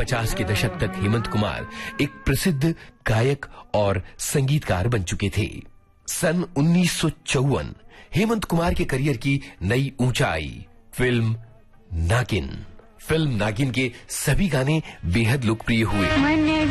50 के दशक तक हेमंत कुमार एक प्रसिद्ध गायक और संगीतकार बन चुके थे। सन 1954 हेमंत कुमार के करियर की नई ऊंचाई फिल्म नागिन के सभी गाने बेहद लोकप्रिय हुए।